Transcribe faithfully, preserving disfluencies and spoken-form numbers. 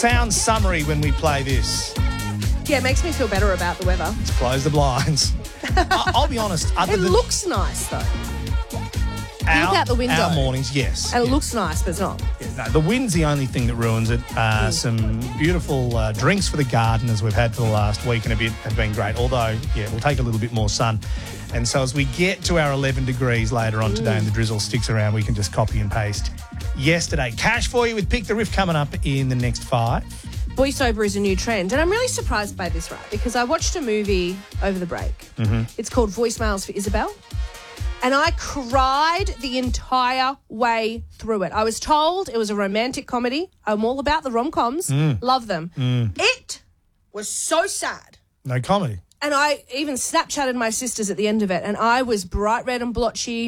sounds summery when we play this. Yeah, it makes me feel better about the weather. Let's close the blinds. I- I'll be honest. Other It than looks nice, though. our, look out the window. Our mornings, yes. And it Yeah. looks nice, but it's not. Yeah, no, the wind's the only thing that ruins it. Uh, Mm. Some beautiful uh, drinks for the gardeners we've had for the last week and a bit have been great. Although, yeah, we'll take a little bit more sun. And so as we get to our eleven degrees later on today and the drizzle sticks around, we can just copy and paste yesterday. Cash for you with Pick the Riff coming up in the next five. Voiceover is a new trend, and I'm really surprised by this, right? Because I watched a movie over the break. Mm-hmm. It's called Voicemails for Isabel, and I cried the entire way through it. I was told it was a romantic comedy. I'm all about the rom-coms. Mm. Love them. Mm. It was so sad. No comedy. And I even Snapchatted my sisters at the end of it, and I was bright red and blotchy.